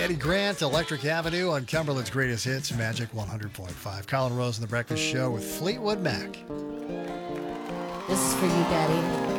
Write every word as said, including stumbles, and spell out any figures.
Eddie Grant, Electric Avenue on Cumberland's Greatest Hits, Magic one hundred point five. Colin Rose and the Breakfast Show with Fleetwood Mac. This is for you, Daddy.